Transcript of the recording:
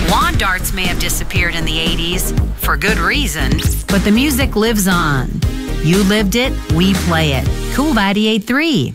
Lawn darts may have disappeared in the 80s, for good reason, but the music lives on. You lived it, we play it. Cool 98.3.